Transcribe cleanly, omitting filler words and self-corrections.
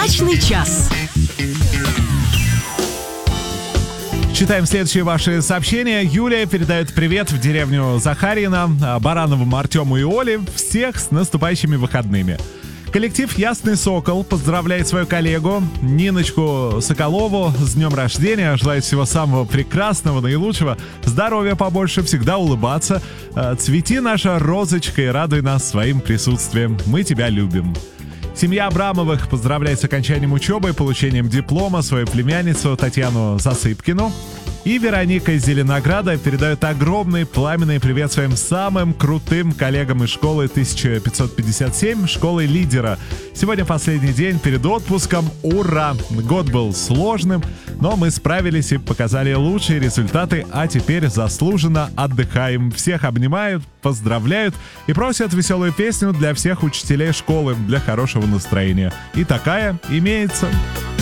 Дачный час. Читаем следующие ваши сообщения. Юлия передает привет в деревню Захарьино, Барановым Артему и Оле. Всех с наступающими выходными. Коллектив «Ясный Сокол» поздравляет свою коллегу Ниночку Соколову с днем рождения. Желает всего самого прекрасного, наилучшего. Здоровья побольше, всегда улыбаться. Цвети, наша розочка, и радуй нас своим присутствием. Мы тебя любим. Семья Абрамовых поздравляет с окончанием учебы и получением диплома свою племянницу Татьяну Засыпкину. И Вероника из Зеленограда передает огромный пламенный привет своим самым крутым коллегам из школы 1557, школы лидера. Сегодня последний день перед отпуском. Ура! Год был сложным, но мы справились и показали лучшие результаты, а теперь заслуженно отдыхаем. Всех обнимают, поздравляют и просят веселую песню для всех учителей школы для хорошего настроения. И такая имеется.